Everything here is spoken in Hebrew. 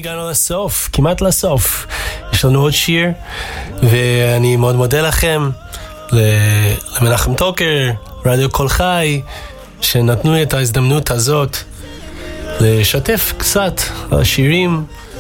הגענו לסוף, כמעט לסוף. יש לנו עוד שיר, ואני מאוד מודה לכם, למנחם טוקר, רדיו כל חי, שנתנו את ההזדמנות הזאת לשתף קצת על השירים